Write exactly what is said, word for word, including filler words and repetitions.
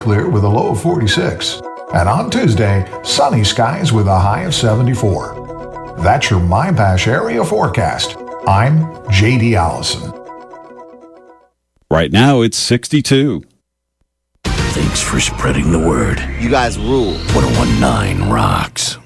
clear with a low of forty-six. And on Tuesday, sunny skies with a high of seventy-four. That's your MyPash area forecast. I'm J D Allison. Right now, it's sixty-two. Thanks for spreading the word. You guys rule. one oh one point nine rocks.